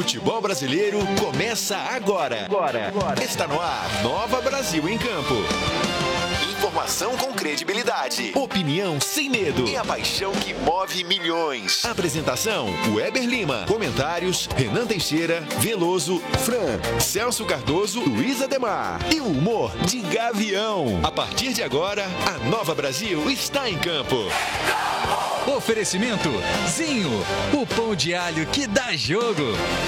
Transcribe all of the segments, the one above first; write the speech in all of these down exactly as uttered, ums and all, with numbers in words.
Futebol brasileiro começa agora. agora. agora. Está no ar, Nova Brasil em Campo. Informação com credibilidade. Opinião sem medo. E a paixão que move milhões. Apresentação, Weber Lima. Comentários, Renan Teixeira, Veloso, Fran, Celso Cardoso, Luiz Ademar. E o humor de Gavião. A partir de agora, a Nova Brasil está em campo. Oferecimento Zinho, o pão de alho que dá jogo.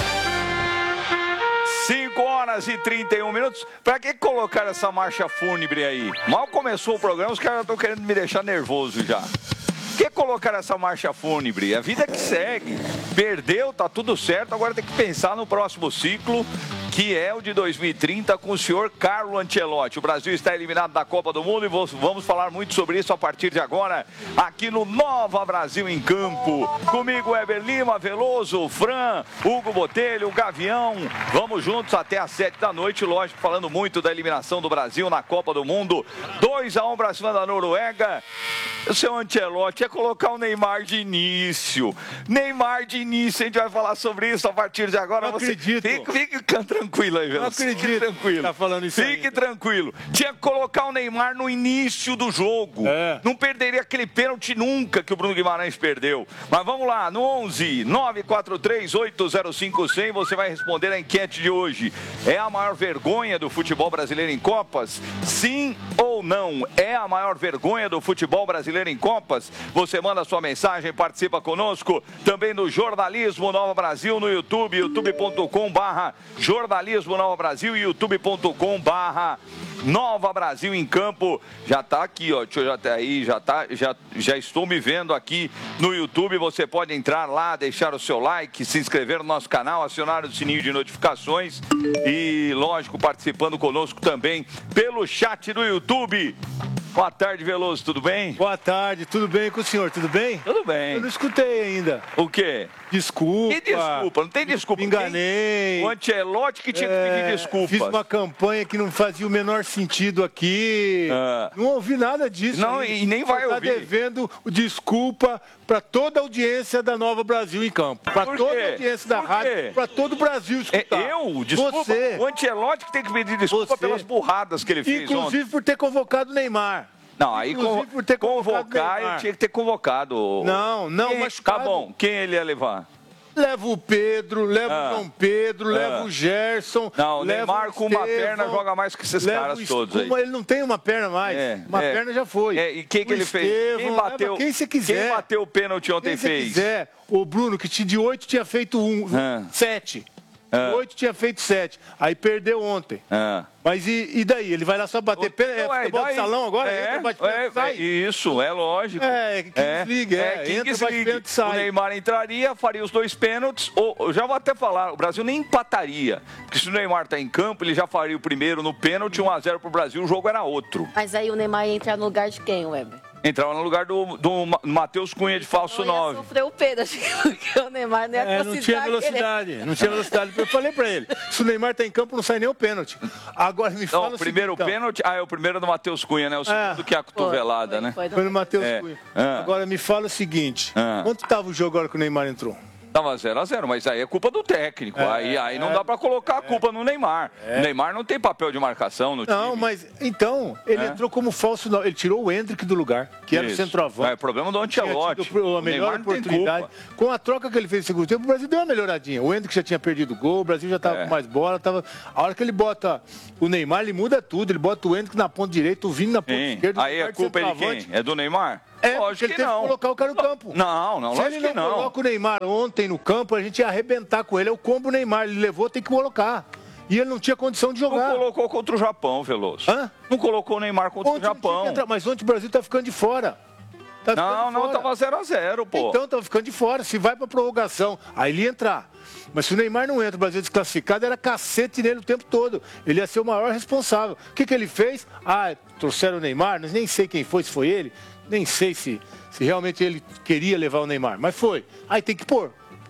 cinco horas e trinta e um minutos. Pra que colocar essa marcha fúnebre aí? Mal começou o programa, os caras estão querendo me deixar nervoso já. Por que colocar essa marcha fúnebre? A vida que segue. Perdeu, tá tudo certo, agora tem que pensar no próximo ciclo, que é o de dois mil e trinta, com o senhor Carlo Ancelotti. O Brasil está eliminado da Copa do Mundo e vamos falar muito sobre isso a partir de agora, aqui no Nova Brasil em Campo. Comigo, Weber Lima, Veloso, Fran, Hugo Botelho, Gavião. Vamos juntos até às sete da noite, lógico, falando muito da eliminação do Brasil na Copa do Mundo. dois a um para cima da Noruega. O seu Ancelotti ia colocar o Neymar de início. Neymar de início, a gente vai falar sobre isso a partir de agora. Não Você acredito. Fique, fique tranquilo aí, velho. Não acredito. Fique tranquilo. Tá falando isso Fique ainda. tranquilo. Tinha que colocar o Neymar no início do jogo. É. Não perderia aquele pênalti nunca que o Bruno Guimarães perdeu. Mas vamos lá, no onze nove quatro três oito zero cinco zero zero, você vai responder a enquete de hoje. É a maior vergonha do futebol brasileiro em Copas? Sim ou não? É a maior vergonha do futebol brasileiro em Copas? Você manda sua mensagem, participa conosco. Também no Jornalismo Nova Brasil no YouTube, youtube ponto com barra Jornalismo Nova Brasil e youtube ponto com barra Nova Brasil em Campo. Já tá aqui, ó. Deixa eu já até aí, já tá, já, já estou me vendo aqui no YouTube. Você pode entrar lá, deixar o seu like, se inscrever no nosso canal, acionar o sininho de notificações e, lógico, participando conosco também pelo chat do YouTube. Boa tarde, Veloso, tudo bem? Boa tarde, tudo bem com o senhor? Tudo bem? Tudo bem. Eu não escutei ainda. O quê? Desculpa. Que desculpa? Não tem desculpa. Me enganei. O Ancelotti que tinha que É, pedir desculpas. Fiz uma campanha que não fazia o menor sentido aqui. Ah. Não ouvi nada disso. Não, ainda. e nem vai Você tá ouvir. devendo o desculpa para toda a audiência da Nova Brasil em Campo. Para Por toda quê? a audiência da Por quê? rádio, para todo o Brasil É, escutar. eu? Desculpa. Você. O Ancelotti que tem que pedir desculpa Você. pelas burradas que ele fez Inclusive ontem. por ter convocado o Neymar. Não, aí Inclusive con- por ter convocado convocar, Neymar. ele tinha que ter convocado. Não, não, Quem, machucado. Tá bom, quem ele ia levar? Leva o Pedro, leva Ah. o João Pedro, Ah. leva o Gerson. Não, o leva Neymar o com uma Estevão, perna joga mais que esses leva caras o todos Estevão, aí. Ele não tem uma perna mais. É, uma é. perna já foi. É, e quem que O ele fez? Estevão, Quem leva bateu? Quem você quiser. Quem bateu o pênalti ontem Quem você fez? quiser. O Bruno, que de oito tinha feito um, Ah. sete. Ah. Oito tinha feito sete. Aí perdeu ontem. Ah. Mas e, e daí? Ele vai lá só bater pênalti? É Não, é, futebol de daí- salão agora? É, Entra, bate é, pênalti, sai. é, isso, é lógico. É, Kings League, é. Kings Entra, bate League. pênalti, sai. O Neymar entraria, faria os dois pênaltis. Ou, eu já vou até falar, o Brasil nem empataria. Porque se o Neymar tá em campo, ele já faria o primeiro no pênalti, um a zero pro Brasil, o jogo era outro. Mas aí o Neymar ia entrar no lugar de quem, Weber? Entrava no lugar do, do Ma- Matheus Cunha de falso Não ia nove. sofrer o pênalti, porque o Neymar não ia É, não conseguir tinha aquele- velocidade, não tinha velocidade. Eu falei pra ele, se o Neymar tá em campo, não sai nem o pênalti. Agora me fala Não, o o primeiro seguinte, então. pênalti. Ah, é o primeiro do Matheus Cunha, né? O segundo que é a cotovelada, Foi, né? foi do- Foi no Matheus É. Cunha. Ah. Agora me fala o seguinte, Ah. quanto tava o jogo agora que o Neymar entrou? Tava zero a zero, mas aí é culpa do técnico. É, aí aí não é, dá pra colocar a culpa no Neymar. O Neymar não tem papel de marcação no Não, time. mas então, ele É. entrou como falso, não, ele tirou o Hendrick do lugar, que era o Isso. centroavante. É problema do Tinha Ancelotti. tido a O melhor Neymar não tem oportunidade. culpa. Com a troca que ele fez no segundo tempo, o Brasil deu uma melhoradinha. O Hendrick já tinha perdido o gol, o Brasil já estava É. com mais bola. Tava... A hora que ele bota o Neymar, ele muda tudo. Ele bota o Hendrick na ponta direita, o Vini na ponta Sim. esquerda. Aí no a lugar de culpa é de centroavante. quem? É do Neymar? É, porque Lógico ele que teve não. que colocar o cara no campo. Não, não, Se lógico ele que não não. coloca o Neymar ontem no campo, a gente ia arrebentar com ele. É o combo Neymar. Ele levou, tem que colocar. E ele não tinha condição de Não jogar. colocou contra o Japão, Veloso. Hã? Não colocou o Neymar contra Ontem o não tinha que Japão. entrar, mas ontem o Brasil tá ficando de fora. Tá ficando Não, de não, fora. tava zero a zero, pô. Então, tava ficando de fora. Se vai pra prorrogação, aí ele ia entrar. Mas se o Neymar não entra, o Brasil desclassificado, era cacete nele o tempo todo. Ele ia ser o maior responsável. O que, que ele fez? Ah, trouxeram o Neymar, nem sei quem foi, se foi ele. Nem sei se, se realmente ele queria levar o Neymar. Mas foi. Aí tem que pôr.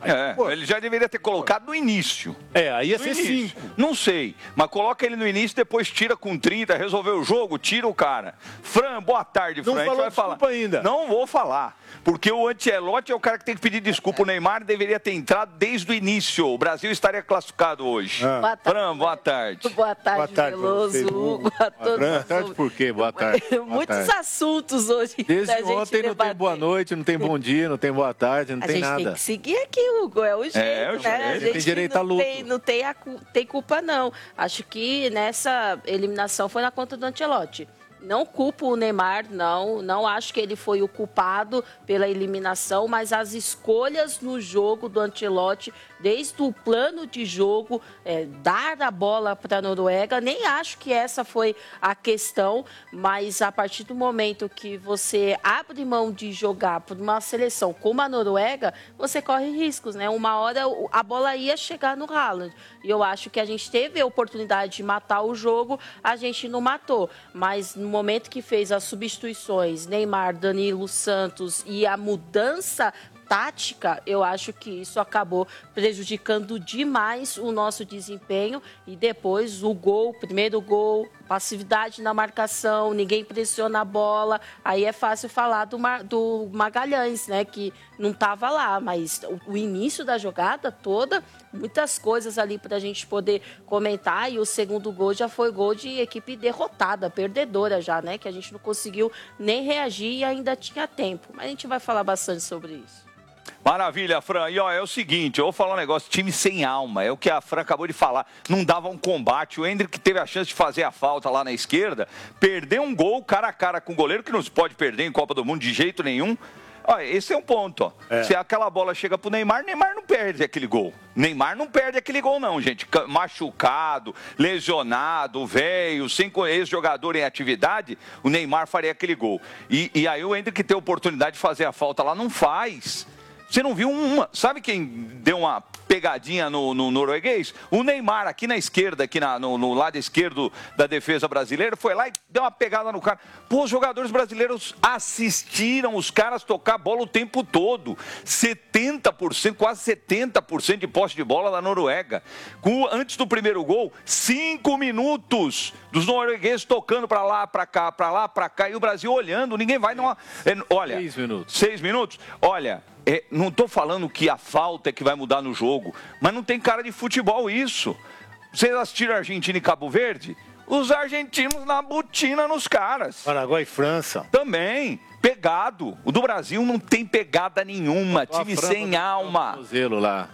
É, pô, ele já deveria ter colocado no início. É, aí ia no ser início. cinco. Não sei, mas coloca ele no início, depois tira com trinta, resolveu o jogo, tira o cara. Fran, boa tarde, Fran. Não a gente falou vai falar. ainda. Não vou falar, porque o Ancelotti é o cara que tem que pedir desculpa. O Neymar deveria ter entrado desde o início. O Brasil estaria classificado hoje. Ah. Boa tarde, Fran, boa tarde. Boa tarde, Boa tarde, Veloso, você, Hugo, a todos. Boa tarde por quê? Boa tarde. Boa Muitos tarde. assuntos hoje. pra Desde gente ontem não tem debater. boa noite, não tem bom dia, não tem boa tarde, não A tem gente tem nada. que seguir aqui, Hugo. É o jeito, É, o né? jeito. A gente Tem direito não a luto. Tem, não tem, a, cu- tem culpa, não. Acho que nessa eliminação foi na conta do Ancelotti. Não culpo o Neymar, não. Não acho que ele foi o culpado pela eliminação, mas as escolhas no jogo do Ancelotti, desde o plano de jogo, é, dar a bola para a Noruega, nem acho que essa foi a questão, mas a partir do momento que você abre mão de jogar por uma seleção como a Noruega, você corre riscos, né? Uma hora a bola ia chegar no Haaland. E eu acho que a gente teve a oportunidade de matar o jogo, a gente não matou. Mas no momento que fez as substituições, Neymar, Danilo, Santos e a mudança tática, eu acho que isso acabou prejudicando demais o nosso desempenho. E depois o gol, o primeiro gol, passividade na marcação, ninguém pressiona a bola. Aí é fácil falar do, Mar, do Magalhães, né, que não estava lá, mas o, o início da jogada toda, muitas coisas ali para a gente poder comentar. E o segundo gol já foi gol de equipe derrotada, perdedora já, né, que a gente não conseguiu nem reagir e ainda tinha tempo. Mas a gente vai falar bastante sobre isso. Maravilha, Fran. E ó, é o seguinte, eu vou falar um negócio, time sem alma, é o que a Fran acabou de falar, não dava um combate, o Endrick teve a chance de fazer a falta lá na esquerda, perdeu um gol cara a cara com o goleiro, que não se pode perder em Copa do Mundo de jeito nenhum. Olha, esse é um ponto, ó. É. Se aquela bola chega pro Neymar, Neymar não perde aquele gol. Neymar não perde aquele gol não, gente. Machucado, lesionado, velho, sem ex-jogador em atividade, o Neymar faria aquele gol. E, e aí o Endrick tem a oportunidade de fazer a falta lá, não faz. Você não viu uma... Sabe quem deu uma pegadinha no, no norueguês? O Neymar, aqui na esquerda, aqui na, no, no lado esquerdo da defesa brasileira, foi lá e deu uma pegada no cara. Pô, os jogadores brasileiros assistiram os caras tocar a bola o tempo todo. setenta por cento, quase setenta por cento de posse de bola da Noruega. Com, antes do primeiro gol, cinco minutos dos noruegueses tocando pra lá, pra cá, pra lá, pra cá. E o Brasil olhando, ninguém vai numa... É, olha, Seis minutos. Seis minutos? Olha... É, não estou falando que a falta é que vai mudar no jogo, mas não tem cara de futebol isso. Vocês assistiram Argentina e Cabo Verde? Os argentinos na botina nos caras. Paraguai e França. Também, pegado. O do Brasil não tem pegada nenhuma, Faltou time a Fran sem pra alma. beliscar o tornozelo lá.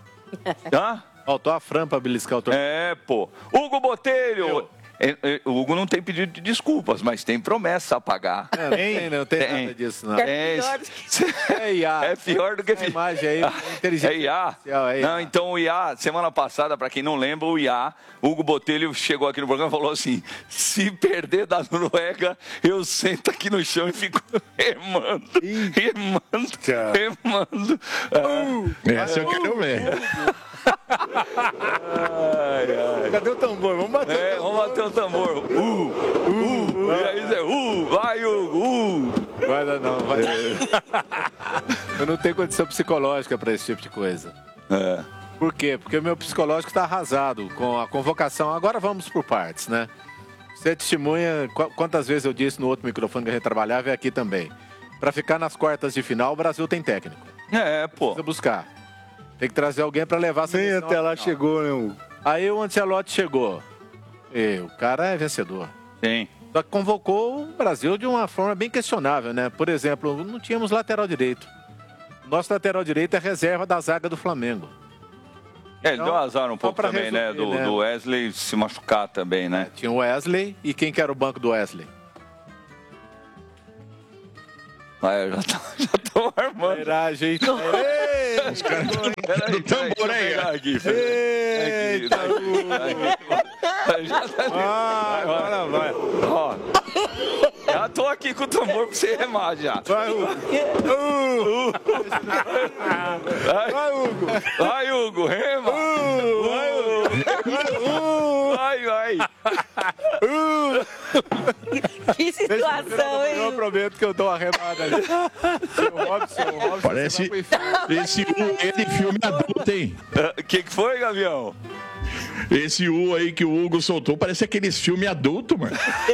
Hã? Faltou a Fran para beliscar o tornozelo. É, pô. Hugo Botelho. É, é, o Hugo não tem pedido de desculpas, mas tem promessa a pagar. É, não tem, não tem, Tem. nada disso, não. É, É I A. é pior do que... Essa imagem aí, é inteligência É I A? artificial, é I A. Não, então o I A, semana passada, para quem não lembra, o I A, Hugo Botelho chegou aqui no programa e falou assim, se perder da Noruega, eu sento aqui no chão e fico remando, remando, Tchau. remando. Essa eu quero ver. Ai, ai. Cadê o tambor? Vamos bater. É, vamos bater o tambor. Uh, uh, e aí, Zé, uh, vai, Hugo, uh. Vai dar não, vai. Eu não tenho condição psicológica para esse tipo de coisa. É. Por quê? Porque o meu psicológico está arrasado com a convocação. Agora vamos por partes, né? Você testemunha qu- quantas vezes eu disse no outro microfone que a gente trabalhava e aqui também. Para ficar nas quartas de final, o Brasil tem técnico. É, pô. Precisa buscar. Tem que trazer alguém para levar a Nem seleção até à lá final. chegou, né? Hugo? Aí o Ancelotti chegou. E o cara é vencedor. Sim. Só que convocou o Brasil de uma forma bem questionável, né? Por exemplo, não tínhamos lateral direito. Nosso lateral direito é reserva da zaga do Flamengo. É, ele Então, deu azar um só pouco pra também, né? resumir, Do, né? do Wesley se machucar também, né? Tinha o Wesley. E quem que era o banco do Wesley? Ah, eu já tô, já tô armando. Era gente. Os caras estão do tambor aí. ó. Aqui, Eita, já tá... Ah, agora vai. Ó, já tô aqui com o tambor pra você remar já. Vai, Hugo. Vai, Vai, Hugo. vai, Hugo, rema. Vai, Hugo. Vai, vai. Que situação, hein? Eu prometo que eu dou uma remada ali. Seu Robson, o Robson parece esse U aí de filme adulto, hein? O que, que foi, Gavião? Esse U aí que o Hugo soltou parece aqueles filmes adultos, mano.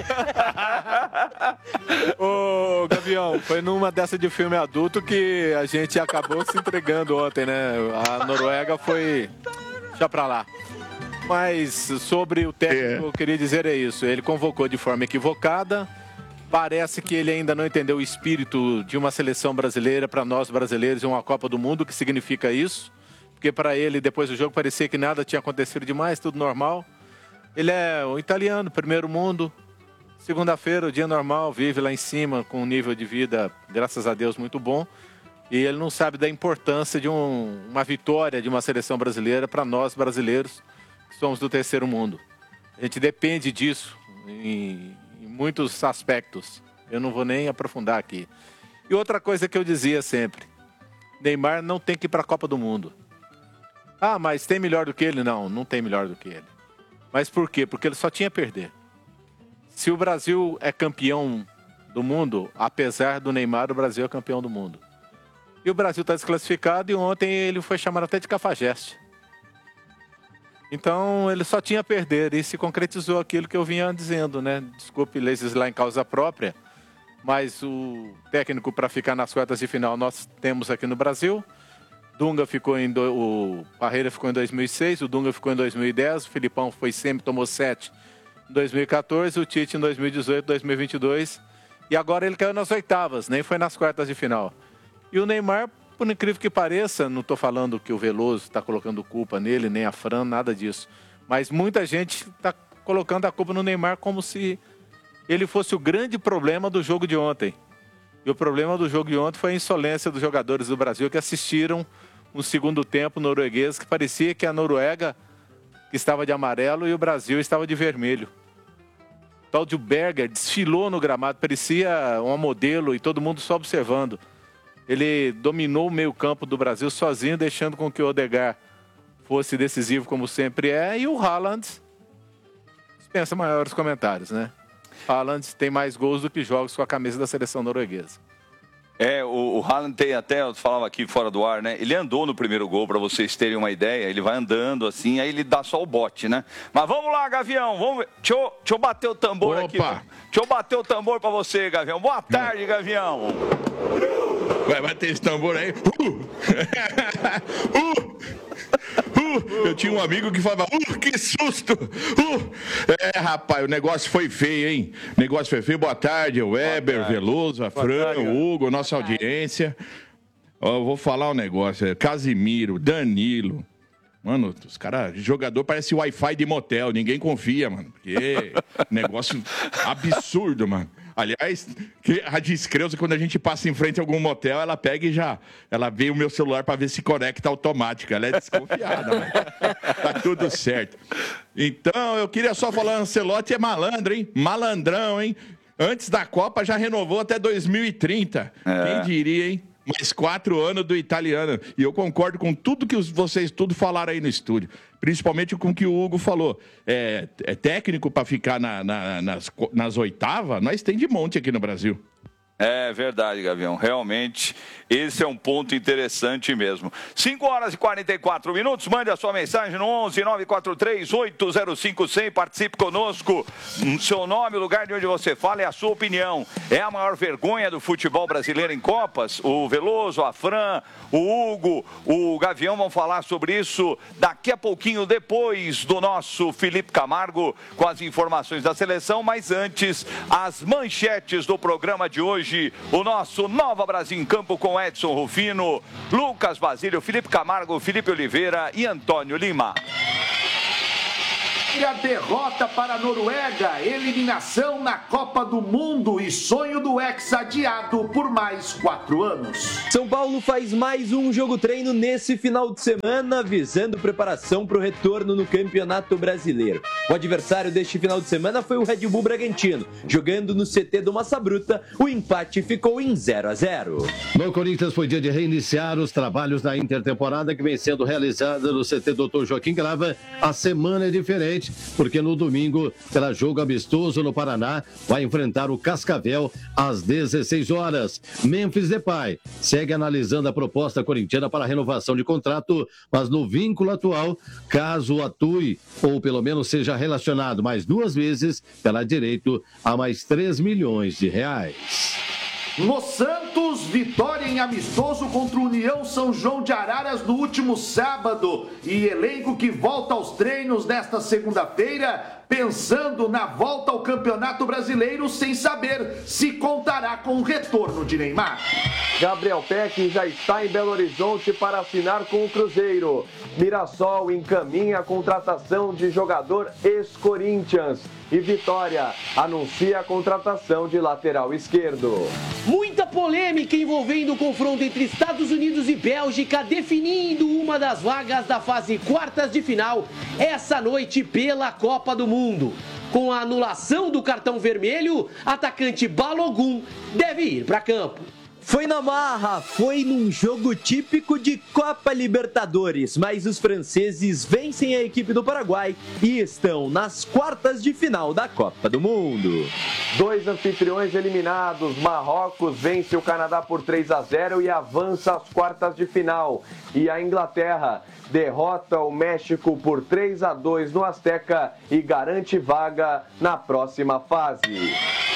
Ô, Gavião, foi numa dessa de filme adulto que a gente acabou se entregando ontem, né? A Noruega foi... Deixa pra lá. Mas sobre o técnico, é. eu queria dizer é isso. Ele convocou de forma equivocada. Parece que ele ainda não entendeu o espírito de uma seleção brasileira para nós brasileiros em uma Copa do Mundo. O que significa isso? Porque para ele, depois do jogo, parecia que nada tinha acontecido demais, tudo normal. Ele é um italiano, primeiro mundo. Segunda-feira, o dia normal, vive lá em cima com um nível de vida, graças a Deus, muito bom. E ele não sabe da importância de um, uma vitória de uma seleção brasileira para nós brasileiros, que somos do terceiro mundo. A gente depende disso em, em muitos aspectos. Eu não vou nem aprofundar aqui. E outra coisa que eu dizia sempre, Neymar não tem que ir para a Copa do Mundo. Ah, mas tem melhor do que ele? Não, não tem melhor do que ele. Mas por quê? Porque ele só tinha a perder. Se o Brasil é campeão do mundo, apesar do Neymar, o Brasil é campeão do mundo. E o Brasil está desclassificado e ontem ele foi chamado até de cafajeste. Então ele só tinha a perder e se concretizou aquilo que eu vinha dizendo, né? Desculpe legislar em causa própria, mas o técnico para ficar nas quartas de final nós temos aqui no Brasil. Dunga ficou em... Do... O Parreira ficou em dois mil e seis, o Dunga ficou em dois mil e dez, o Filipão foi sempre, tomou sete em dois mil e quatorze, o Tite em dois mil e dezoito, dois mil e vinte e dois e agora ele caiu nas oitavas, nem foi nas quartas de final. E o Neymar, por incrível que pareça, não estou falando que o Veloso está colocando culpa nele, nem a Fran, nada disso. Mas muita gente está colocando a culpa no Neymar como se ele fosse o grande problema do jogo de ontem. E o problema do jogo de ontem foi a insolência dos jogadores do Brasil que assistiram um segundo tempo norueguês que parecia que a Noruega que estava de amarelo e o Brasil estava de vermelho. O tal de Berger desfilou no gramado, parecia uma modelo e todo mundo só observando. Ele dominou o meio-campo do Brasil sozinho, deixando com que o Odegaard fosse decisivo, como sempre é. E o Haaland dispensa maiores comentários, né? Haaland tem mais gols do que jogos com a camisa da seleção norueguesa. É, o, o Haaland tem até, eu falava aqui fora do ar, né? Ele andou no primeiro gol, para vocês terem uma ideia. Ele vai andando assim, aí ele dá só o bote, né? Mas vamos lá, Gavião, vamos ver. Deixa eu, deixa eu bater o tambor Opa. aqui. Deixa eu bater o tambor para você, Gavião. Boa tarde, é. Gavião. Vai bater esse tambor aí. Uh! uh! Uh! Eu tinha um amigo que falava, uh, que susto! Uh! É, rapaz, o negócio foi feio, hein? O negócio foi feio. Boa tarde, o Weber, tarde. Veloso, a Fran, o Hugo, nossa audiência. Ó, eu vou falar um negócio. Casimiro, Danilo. Mano, os caras, jogador parece Wi-Fi de motel, ninguém confia, mano. Porque negócio absurdo, mano. Aliás, a descreusa, quando a gente passa em frente a algum motel, ela pega e já... Ela vê o meu celular para ver se conecta automático. Ela é desconfiada, mano. Tá tudo certo. Então, eu queria só falar, Ancelotti é malandro, hein? Malandrão, hein? Antes da Copa já renovou até dois mil e trinta. É. Quem diria, hein? Mais quatro anos do italiano. E eu concordo com tudo que vocês tudo falaram aí no estúdio. Principalmente com o que o Hugo falou. É, é técnico para ficar na, na, nas, nas oitavas? Nós tem de monte aqui no Brasil. É verdade, Gavião. Realmente, esse é um ponto interessante mesmo. cinco horas e quarenta e quatro minutos. Mande a sua mensagem no onze nove quatro três oito zero cinco zero zero. Participe conosco. Seu nome, o lugar de onde você fala e a sua opinião. É a maior vergonha do futebol brasileiro em Copas? O Veloso, a Fran, o Hugo, o Gavião vão falar sobre isso daqui a pouquinho, depois do nosso Felipe Camargo com as informações da seleção. Mas antes, as manchetes do programa de hoje. O nosso Nova Brasil em Campo com Edson Rufino, Lucas Basílio, Felipe Camargo, Felipe Oliveira e Antônio Lima. A derrota para a Noruega, eliminação na Copa do Mundo e sonho do Hexa adiado por mais quatro anos. São Paulo faz mais um jogo treino nesse final de semana, visando preparação para o retorno no Campeonato Brasileiro. O adversário deste final de semana foi o Red Bull Bragantino. Jogando no C T do Massa Bruta, o empate ficou em zero a zero. No Corinthians foi dia de reiniciar os trabalhos da intertemporada que vem sendo realizada no C T doutor Joaquim Grava. A semana é diferente. reais, porque no domingo terá jogo amistoso no Paraná, vai enfrentar o Cascavel às dezesseis horas. Memphis Depay segue analisando a proposta corintiana para a renovação de contrato, mas no vínculo atual, caso atue ou pelo menos seja relacionado mais duas vezes, terá direito a mais três milhões de reais. No Santos, vitória em amistoso contra o União São João de Araras no último sábado. E elenco que volta aos treinos nesta segunda-feira, pensando na volta ao Campeonato Brasileiro, sem saber se contará com o retorno de Neymar. Gabriel Peck já está em Belo Horizonte para assinar com o Cruzeiro. Mirassol encaminha a contratação de jogador ex-Corinthians. E Vitória anuncia a contratação de lateral esquerdo. Muita polêmica envolvendo o confronto entre Estados Unidos e Bélgica, definindo uma das vagas da fase quartas de final essa noite pela Copa do Mundo. Com a anulação do cartão vermelho, atacante Balogun deve ir para campo. Foi na marra, foi num jogo típico de Copa Libertadores, mas os franceses vencem a equipe do Paraguai e estão nas quartas de final da Copa do Mundo. Dois anfitriões eliminados, Marrocos vence o Canadá por três a zero e avança às quartas de final. E a Inglaterra derrota o México por três a dois no Azteca e garante vaga na próxima fase.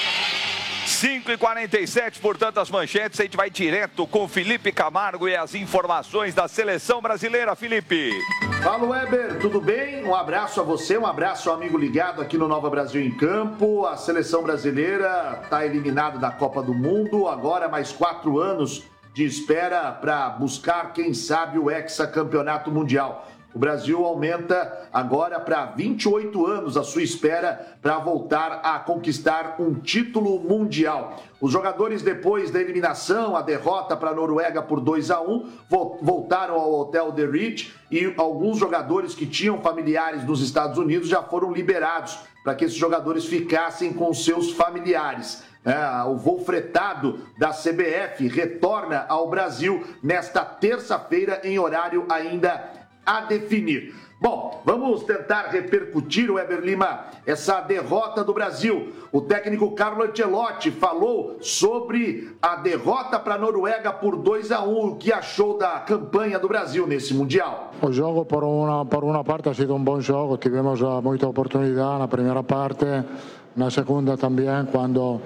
cinco e quarenta e sete, portanto, as manchetes. A gente vai direto com Felipe Camargo e as informações da seleção brasileira. Felipe. Fala, Weber, tudo bem? Um abraço a você, um abraço ao amigo ligado aqui no Nova Brasil em Campo. A seleção brasileira está eliminada da Copa do Mundo. Agora mais quatro anos de espera para buscar, quem sabe, o hexacampeonato mundial. O Brasil aumenta agora para vinte e oito anos a sua espera para voltar a conquistar um título mundial. Os jogadores, depois da eliminação, a derrota para a Noruega por dois a um, voltaram ao Hotel The Ritz e alguns jogadores que tinham familiares nos Estados Unidos já foram liberados para que esses jogadores ficassem com seus familiares. É, o voo fretado da C B F retorna ao Brasil nesta terça-feira em horário ainda a definir. Bom, vamos tentar repercutir, Weber Lima, essa derrota do Brasil. O técnico Carlo Ancelotti falou sobre a derrota para a Noruega por dois a um. O que achou da campanha do Brasil nesse Mundial? O jogo, por uma, por uma parte, ha sido um bom jogo. Tivemos muita oportunidade na primeira parte, na segunda também, quando,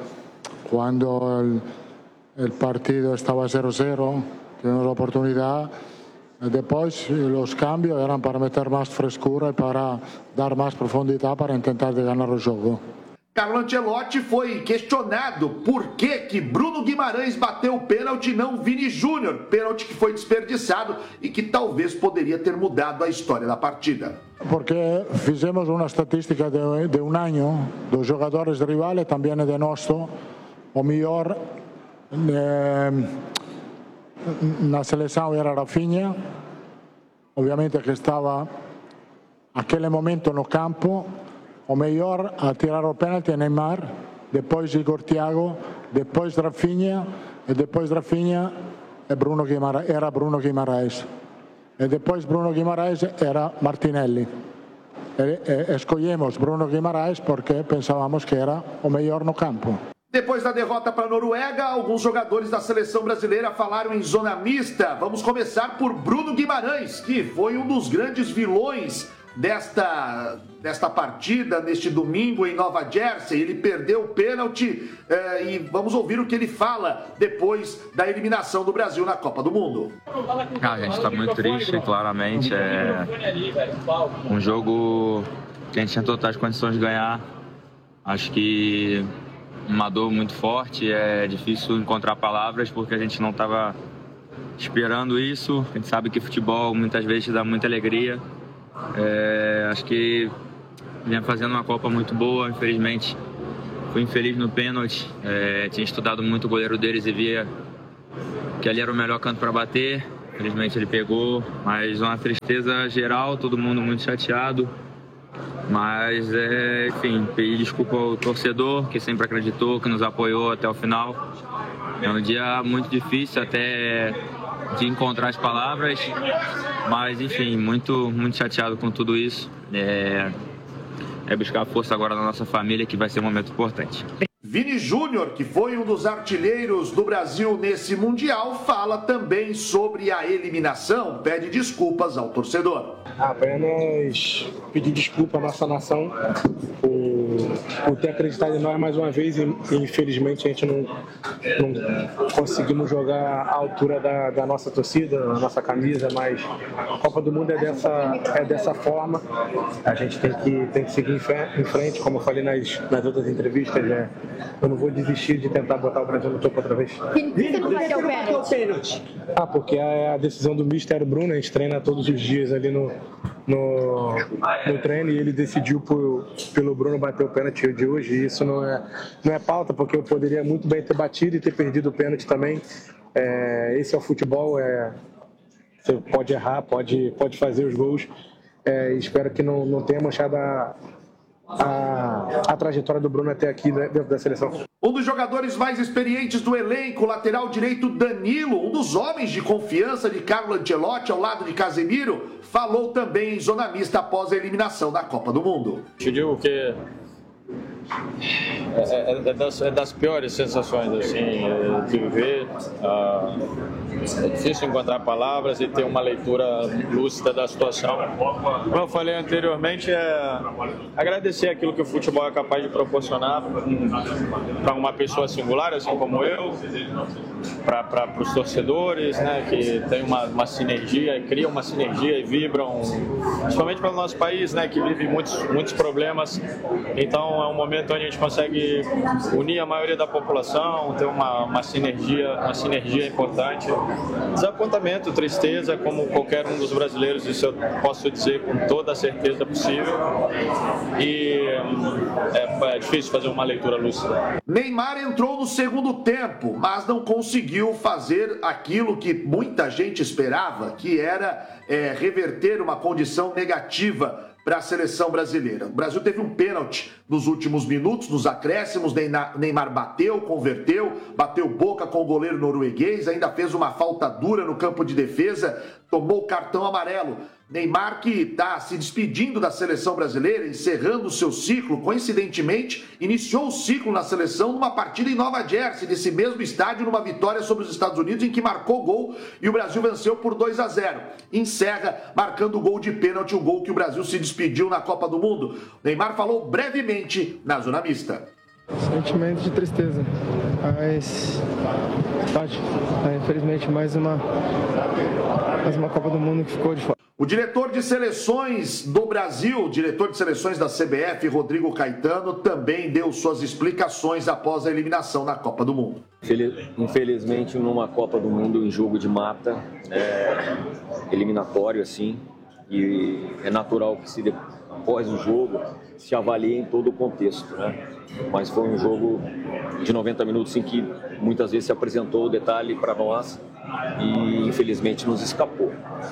quando o partido estava zero a zero, tivemos a oportunidade. Depois, os cambios eram para meter mais frescura e para dar mais profundidade para tentar de ganhar o jogo. Carlo Ancelotti foi questionado por que que Bruno Guimarães bateu o pênalti e não Vini Júnior, pênalti que foi desperdiçado e que talvez poderia ter mudado a história da partida. Porque fizemos uma estatística de, de um ano dos jogadores rivais, também de nosso, o melhor eh, na seleção era Rafinha, obviamente que estava naquele momento no campo. O melhor a tirar o pênalti é Neymar, depois Igor Thiago, depois Rafinha, e depois Rafinha é Bruno Guimarães, era Bruno Guimarães. E depois Bruno Guimarães era Martinelli. E, e, escolhemos Bruno Guimarães porque pensávamos que era o melhor no campo. Depois da derrota para a Noruega, alguns jogadores da seleção brasileira falaram em zona mista. Vamos começar por Bruno Guimarães, que foi um dos grandes vilões desta, desta partida, neste domingo em Nova Jersey. Ele perdeu o pênalti eh, e vamos ouvir o que ele fala depois da eliminação do Brasil na Copa do Mundo. Ah, a gente está muito triste, claramente. É um jogo que a gente tinha totais condições de ganhar. Acho que uma dor muito forte, é difícil encontrar palavras porque a gente não estava esperando isso. A gente sabe que futebol muitas vezes dá muita alegria. É, acho que vinha fazendo uma Copa muito boa, infelizmente fui infeliz no pênalti. É, tinha estudado muito o goleiro deles e via que ali era o melhor canto para bater. Infelizmente ele pegou, mas uma tristeza geral, todo mundo muito chateado. Mas, é, enfim, pedir desculpa ao torcedor que sempre acreditou, que nos apoiou até o final. É um dia muito difícil até de encontrar as palavras, mas, enfim, muito, muito chateado com tudo isso. É, é buscar força agora na nossa família, que vai ser um momento importante. Vini Júnior, que foi um dos artilheiros do Brasil nesse Mundial, fala também sobre a eliminação, pede desculpas ao torcedor. Apenas pedir desculpa à nossa nação por, por ter acreditado em nós mais uma vez e infelizmente a gente não, não conseguimos jogar à altura da, da nossa torcida, da nossa camisa, mas a Copa do Mundo é dessa, é dessa forma, a gente tem que, tem que seguir em frente, como eu falei nas, nas outras entrevistas, né? Eu não vou desistir de tentar botar o Brasil no topo outra vez. Por que você não bateu o pênalti? Ah, porque é a decisão do mister Bruno, a gente treina todos os dias ali no, no, no treino e ele decidiu por, pelo Bruno bater o pênalti de hoje. E isso não é, não é pauta, porque eu poderia muito bem ter batido e ter perdido o pênalti também. É, esse é o futebol, é, você pode errar, pode, pode fazer os gols. É, espero que não, não tenha manchado a, a, a trajetória do Bruno até aqui, né, dentro da seleção. Um dos jogadores mais experientes do elenco, lateral direito Danilo, um dos homens de confiança de Carlo Ancelotti ao lado de Casemiro, falou também em zona mista após a eliminação da Copa do Mundo. Eu digo que é, é, é, das, é das piores sensações assim, de viver. Uh, é difícil encontrar palavras e ter uma leitura lúcida da situação. Como eu falei anteriormente, é agradecer aquilo que o futebol é capaz de proporcionar para uma pessoa singular, assim como eu, para os torcedores, né, que tem uma, uma sinergia, criam uma sinergia e vibram, principalmente para o nosso país, né, que vive muitos, muitos problemas. Então é um momento onde a gente consegue unir a maioria da população, ter uma, uma sinergia, uma sinergia importante. Desapontamento, tristeza, como qualquer um dos brasileiros, isso eu posso dizer com toda a certeza possível. E é, é difícil fazer uma leitura lúcida. Neymar entrou no segundo tempo, mas não conseguiu fazer aquilo que muita gente esperava, que era é, reverter uma condição negativa para a seleção brasileira. O Brasil teve um pênalti nos últimos minutos, nos acréscimos, Neymar bateu, converteu, bateu boca com o goleiro norueguês, ainda fez uma falta dura no campo de defesa, tomou o cartão amarelo. Neymar, que está se despedindo da seleção brasileira, encerrando o seu ciclo, coincidentemente, iniciou o ciclo na seleção numa partida em Nova Jersey, nesse mesmo estádio, numa vitória sobre os Estados Unidos, em que marcou gol e o Brasil venceu por dois a zero. Encerra marcando o gol de pênalti, o gol que o Brasil se despediu na Copa do Mundo. Neymar falou brevemente na zona mista. Sentimento de tristeza, mas pode, é, infelizmente mais uma, mais uma Copa do Mundo que ficou de fora. O diretor de seleções do Brasil, diretor de seleções da C B F, Rodrigo Caetano, também deu suas explicações após a eliminação na Copa do Mundo. Infelizmente, numa Copa do Mundo em jogo de mata, é, eliminatório assim, e é natural que se após o jogo se avalie em todo o contexto, né? Mas foi um jogo de noventa minutos em que muitas vezes se apresentou o detalhe para nós e infelizmente nos escapou.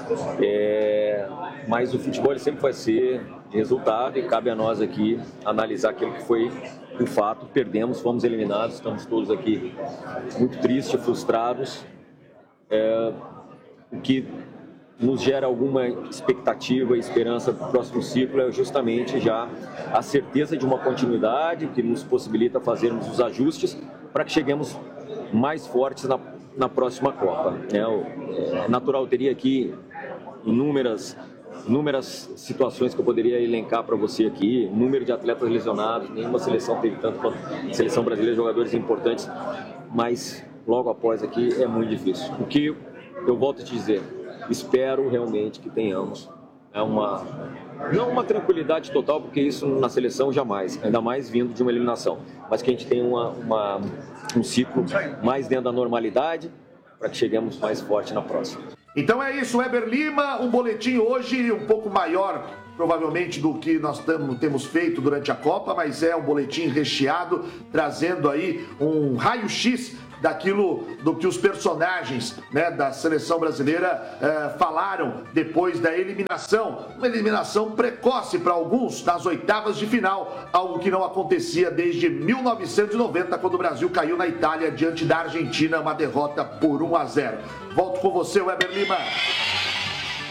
É, mas o futebol ele sempre vai ser de resultado e cabe a nós aqui analisar aquilo que foi o fato. Perdemos, fomos eliminados, estamos todos aqui muito tristes, frustrados. É, o que nos gera alguma expectativa e esperança para o próximo ciclo é justamente já a certeza de uma continuidade que nos possibilita fazermos os ajustes para que cheguemos mais fortes na, na próxima Copa. É, é natural, teria aqui inúmeras, inúmeras situações que eu poderia elencar para você aqui, número de atletas lesionados, nenhuma seleção teve tanto quanto a seleção brasileira, jogadores importantes, mas logo após aqui é muito difícil. O que eu volto a te dizer, espero realmente que tenhamos é uma, não uma tranquilidade total, porque isso na seleção jamais, ainda mais vindo de uma eliminação, mas que a gente tenha uma, uma, um ciclo mais dentro da normalidade para que cheguemos mais forte na próxima. Então é isso, Weber Lima, um boletim hoje um pouco maior, provavelmente, do que nós tamo, temos feito durante a Copa, mas é um boletim recheado, trazendo aí um raio-x daquilo do que os personagens, né, da seleção brasileira eh, falaram depois da eliminação. Uma eliminação precoce para alguns nas oitavas de final, algo que não acontecia desde mil novecentos e noventa, quando o Brasil caiu na Itália diante da Argentina, uma derrota por um a zero. Volto com você, Weber Lima.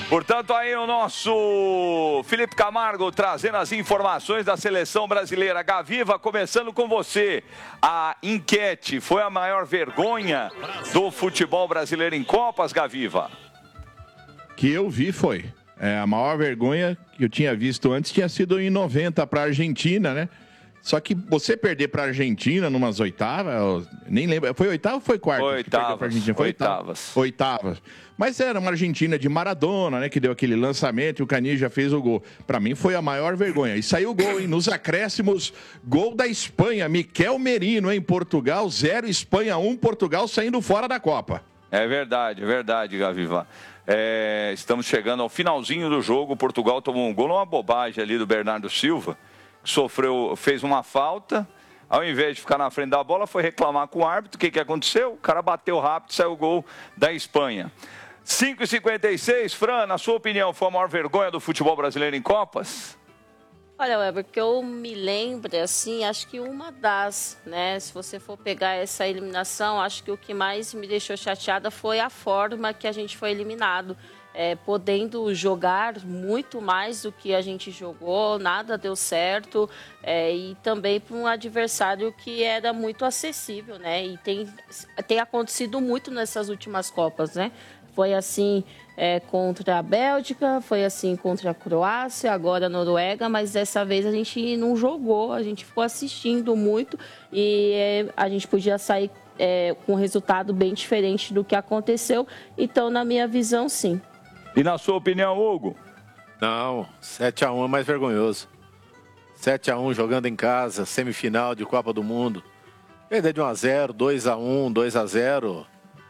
Portanto, aí o nosso Felipe Camargo trazendo as informações da seleção brasileira. Gaviva, começando com você. A enquete foi a maior vergonha do futebol brasileiro em Copas, Gaviva? Que eu vi foi. É, a maior vergonha que eu tinha visto antes tinha sido em noventa para a Argentina, né? Só que você perder para a Argentina numas oitavas, eu nem lembro, foi oitava ou foi quarta? Foi oitavas, pra Argentina? Foi oitavas. Oitavas. Mas era uma Argentina de Maradona, né? Que deu aquele lançamento e o Canija fez o gol. Para mim foi a maior vergonha. E saiu o gol, hein? Nos acréscimos, gol da Espanha. Miquel Merino, em Portugal, zero, Espanha um, Portugal saindo fora da Copa. É verdade, é verdade, Gaviva. É, estamos chegando ao finalzinho do jogo. Portugal tomou um gol, uma bobagem ali do Bernardo Silva. Sofreu, fez uma falta, ao invés de ficar na frente da bola, foi reclamar com o árbitro. O que, que aconteceu? O cara bateu rápido, saiu o gol da Espanha. cinco e cinquenta e seis, Fran, na sua opinião, foi a maior vergonha do futebol brasileiro em Copas? Olha, Weber, que eu me lembre, assim, acho que uma das, né, se você for pegar essa eliminação, acho que o que mais me deixou chateada foi a forma que a gente foi eliminado. É, podendo jogar muito mais do que a gente jogou, nada deu certo, é, e também para um adversário que era muito acessível, né? E tem, tem acontecido muito nessas últimas Copas, né? Foi assim é, contra a Bélgica, foi assim contra a Croácia, agora a Noruega, mas dessa vez a gente não jogou, a gente ficou assistindo muito e é, a gente podia sair é, com um resultado bem diferente do que aconteceu. Então, na minha visão, sim. E na sua opinião, Hugo? Não, sete a um é mais vergonhoso. sete a um jogando em casa, semifinal de Copa do Mundo. Perder de um a zero, dois a um, dois a zero,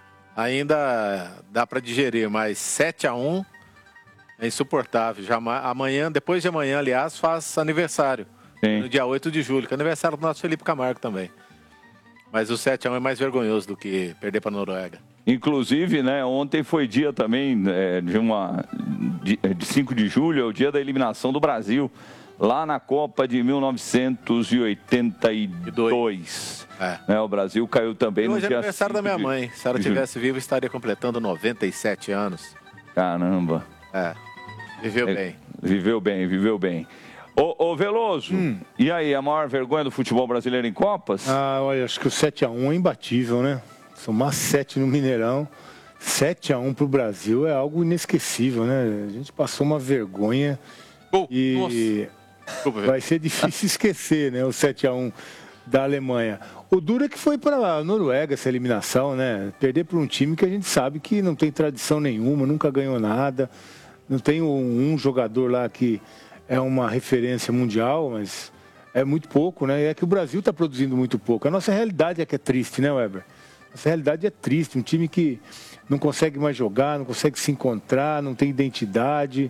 ainda dá para digerir, mas sete a um é insuportável. Já amanhã, depois de amanhã, aliás, faz aniversário. Sim. No dia oito de julho, que é aniversário do nosso Felipe Camargo também. Mas o sete a um é mais vergonhoso do que perder para a Noruega. Inclusive, né, ontem foi dia também é, de uma de, de cinco de julho, é o dia da eliminação do Brasil, lá na Copa de mil novecentos e oitenta e dois. É. Né, o Brasil caiu também e no hoje dia é aniversário da minha de, mãe. Se ela estivesse viva, estaria completando noventa e sete anos. Caramba. É, viveu é, bem. Viveu bem, viveu bem. Ô, ô Veloso, hum. e aí, a maior vergonha do futebol brasileiro em Copas? Ah, olha, acho que o sete a um é imbatível, né? Somar sete no Mineirão, sete a um pro Brasil é algo inesquecível, né? A gente passou uma vergonha oh, e nossa. Vai ser difícil esquecer, né? O sete a um da Alemanha. O duro é que foi para a Noruega essa eliminação, né? Perder para um time que a gente sabe que não tem tradição nenhuma, nunca ganhou nada. Não tem um, um jogador lá que é uma referência mundial, mas é muito pouco, né? E é que o Brasil está produzindo muito pouco. A nossa realidade é que é triste, né, Weber? Essa realidade é triste, um time que não consegue mais jogar, não consegue se encontrar, não tem identidade.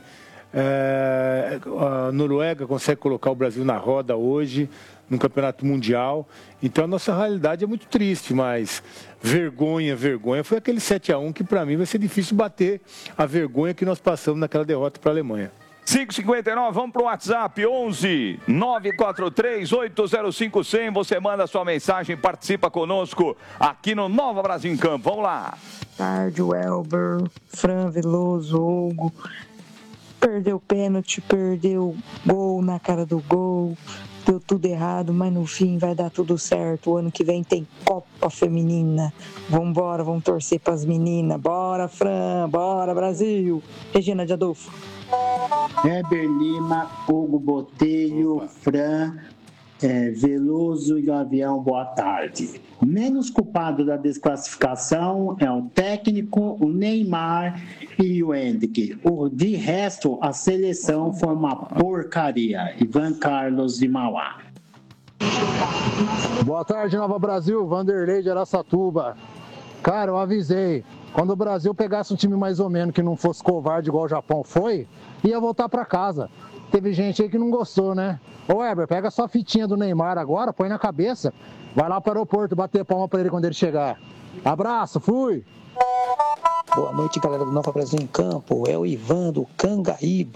É, a Noruega consegue colocar o Brasil na roda hoje, no Campeonato Mundial. Então a nossa realidade é muito triste, mas vergonha, vergonha, foi aquele sete a um que para mim vai ser difícil bater a vergonha que nós passamos naquela derrota para a Alemanha. cinco e cinquenta e nove, vamos para o WhatsApp, onze nove quatro três oito zero cinco zero zero. Você manda a sua mensagem, participa conosco aqui no Nova Brasil em Campo. Vamos lá. Tarde, Welber, Fran, Veloso, Hugo. Perdeu pênalti, perdeu gol na cara do gol. Deu tudo errado, mas no fim vai dar tudo certo. O ano que vem tem Copa Feminina. Vambora, vamos torcer para as meninas. Bora, Fran, bora, Brasil. Regina de Adolfo. Heber Lima, Hugo Botelho, Opa. Fran, é, Veloso e Gavião, boa tarde. O menos culpado da desclassificação é o técnico, o Neymar e o Hendrick. O, de resto, a seleção foi uma porcaria. Ivan Carlos de Mauá. Boa tarde, Nova Brasil. Vanderlei de Araçatuba. Cara, eu avisei. Quando o Brasil pegasse um time mais ou menos que não fosse covarde igual o Japão foi, ia voltar pra casa. Teve gente aí que não gostou, né? Ô, Heber, pega só a fitinha do Neymar agora, põe na cabeça, vai lá pro aeroporto bater palma pra ele quando ele chegar. Abraço, fui! Boa noite, galera do Nova Brasil em Campo. É o Ivan do Cangaíba.